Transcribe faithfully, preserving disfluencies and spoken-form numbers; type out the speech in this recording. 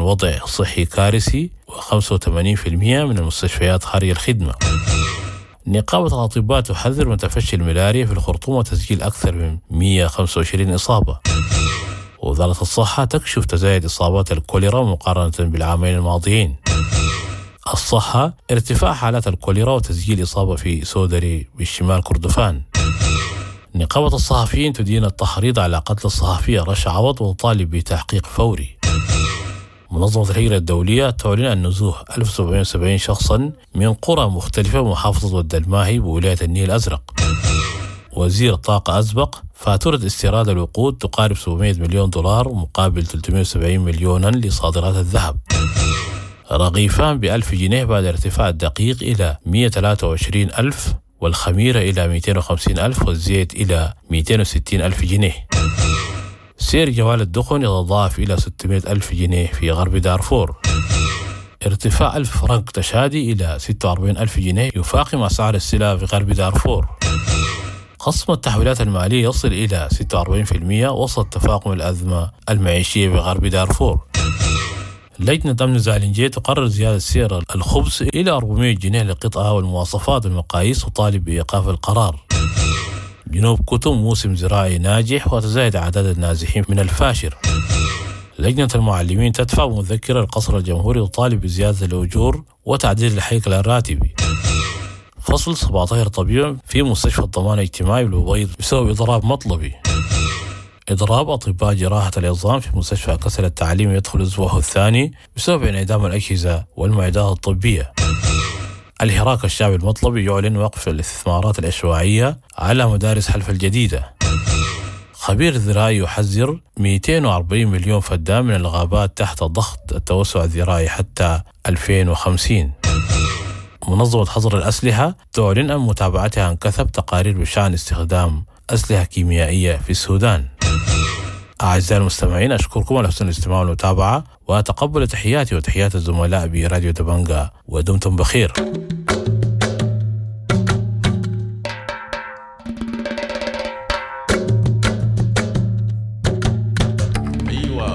وضع صحي كارثي، وخمسة وثمانين بالمئة من المستشفيات خارج الخدمة. نقابة الأطباء تحذر من تفشي الملاريا في الخرطوم وتسجيل أكثر من مئة وخمسة وعشرين إصابة. ووزارة الصحة تكشف تزايد إصابات الكوليرا مقارنة بالعامين الماضيين. الصحة ارتفاع حالات الكوليرا وتسجيل إصابة في سودري بالشمال كردفان. نقابة الصحفيين تدين التحريض على قتل الصحفية رشا عوض وتطالب بتحقيق فوري. منظمة الهجرة الدولية تعلن عن نزوح ألف وسبعمئة وسبعين شخصا من قرى مختلفة بمحافظة ود الماهي بولاية النيل الأزرق. وزير الطاقة أسبق فاتورة استيراد الوقود تقارب سبعمئة مليون دولار مقابل ثلاثمئة وسبعين مليونا لصادرات الذهب. رغيفان بألف جنيه بعد ارتفاع الدقيق إلى مئة وثلاثة وعشرين ألف، والخميرة إلى مئتين وخمسين ألف، والزيت إلى مئتين وستين ألف جنيه. سعر جوال الدخن يتضاعف إلى ستمئة ألف جنيه في غرب دارفور. ارتفاع ألف فرنك تشادي إلى ستة وأربعين ألف جنيه يفاقم أسعار السلع في غرب دارفور. خصم التحويلات المالية يصل إلى ستة وأربعين بالمئة وسط تفاقم الأزمة المعيشية في غرب دارفور. لجنة أمن زالنجية تقرر زيادة سعر الخبز إلى أربعمئة جنيه لقطعة، والمواصفات والمقاييس وطالب بإيقاف القرار. جنوب كتم موسم زراعي ناجح وتزايد أعداد النازحين من الفاشر. لجنة المعلمين تدفع مذكرة القصر الجمهوري وطالب بزيادة الأجور وتعديل الهيكل الراتبي. فصل سبعة عشر طبيب في مستشفى الضمان الاجتماعي بالأبيض بسبب إضراب مطلبي. إضراب أطباء جراحة العظام في مستشفى كسل التعليم يدخل أسبوعه الثاني بسبب انعدام الأجهزة والمعدات الطبية. الحراك الشعبي المطلبي يعلن وقف الاستثمارات العشوائية على مدارس حلف الجديدة. خبير زراعي يحذر مئتين وأربعين مليون فدان من الغابات تحت ضغط التوسع الزراعي حتى ألفين وخمسين. منظمة حظر الأسلحة تعلن عن متابعتها عن كثب تقارير بشأن استخدام أسلحة كيميائية في السودان. أعزائي المستمعين، أشكركم على حسن الاستماع والمتابعة، وأتقبل تحياتي وتحيات الزملاء براديو دبنجة، ودمتم بخير.